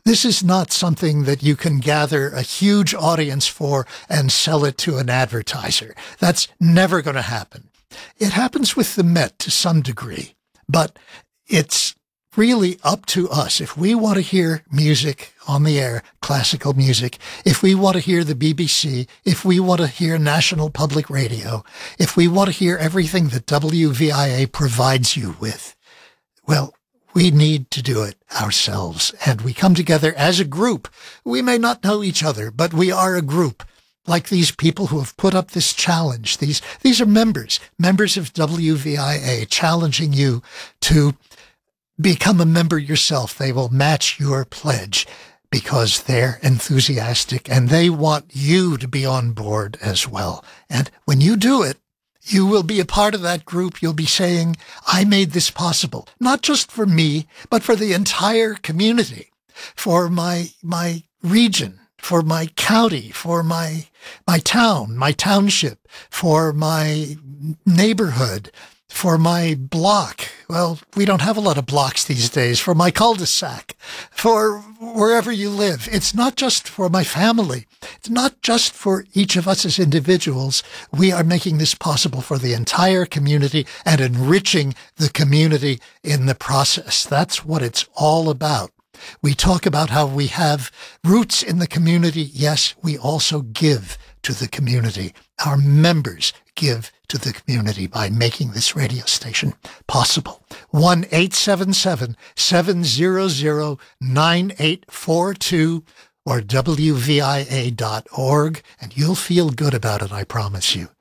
This is not something that you can gather a huge audience for and sell it to an advertiser. That's never going to happen. It happens with the Met to some degree, but it's really up to us. If we want to hear music on the air, classical music, if we want to hear the BBC, if we want to hear National Public Radio, if we want to hear everything that WVIA provides you with, well, we need to do it ourselves. And we come together as a group. We may not know each other, but we are a group. Like these people who have put up this challenge. These are members of WVIA challenging you to become a member yourself. They will match your pledge because they're enthusiastic and they want you to be on board as well. And when you do it, you will be a part of that group. You'll be saying, I made this possible, not just for me, but for the entire community, for my region, for my county, for my town, my township, for my neighborhood, for my block. Well, we don't have a lot of blocks these days. For my cul-de-sac, for wherever you live. It's not just for my family. It's not just for each of us as individuals. We are making this possible for the entire community and enriching the community in the process. That's what it's all about. We talk about how we have roots in the community. Yes, we also give to the community. Our members give to the community by making this radio station possible. 1-877-700-9842 or WVIA.org, and you'll feel good about it, I promise you.